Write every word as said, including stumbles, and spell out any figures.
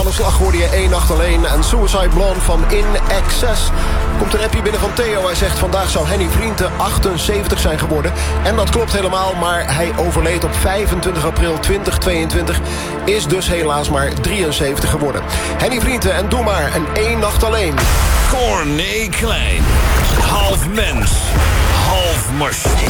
slag hoorde je één nacht alleen. En Suicide Blonde van In Excess. Komt een appje binnen van Theo. Hij zegt vandaag zou Henny Vrienden achtenzeventig zijn geworden. En dat klopt helemaal, maar hij overleed op vijfentwintig april tweeduizend tweeëntwintig. Is dus helaas maar drieënzeventig geworden. Henny Vrienden en Doe maar een één nacht alleen. Corné Klein. Half mens, half machine.